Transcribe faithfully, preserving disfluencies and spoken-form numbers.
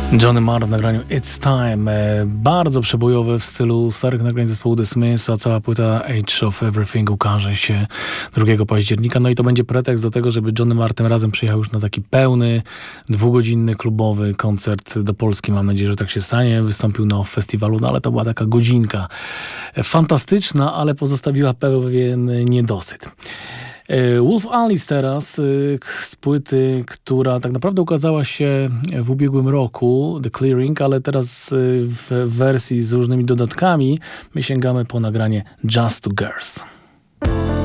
Johnny Marr w nagraniu It's Time. E, bardzo przebojowe w stylu starych nagrań zespołu The Smiths, a cała płyta Age of Everything ukaże się drugiego października. No i to będzie pretekst do tego, żeby Johnny Marr tym razem przyjechał już na taki pełny, dwugodzinny, klubowy koncert do Polski. Mam nadzieję, że tak się stanie. Wystąpił na festiwalu, no ale to była taka godzinka. E, fantastyczna, ale pozostawiła pewien niedosyt. Wolf Alice teraz z płyty, która tak naprawdę ukazała się w ubiegłym roku, The Clearing, ale teraz w wersji z różnymi dodatkami my sięgamy po nagranie Just Two Girls.